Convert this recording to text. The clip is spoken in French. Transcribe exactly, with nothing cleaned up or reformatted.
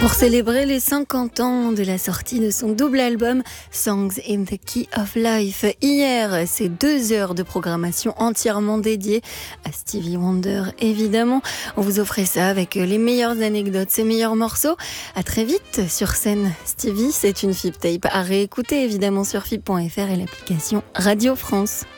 Pour célébrer les cinquante ans de la sortie de son double album Songs in the Key of Life, hier, c'est deux heures de programmation entièrement dédiées à Stevie Wonder, évidemment. On vous offrait ça avec les meilleures anecdotes, ses meilleurs morceaux. À très vite sur scène. Stevie, c'est une F I B tape à réécouter évidemment sur F I B point F R et l'application Radio France.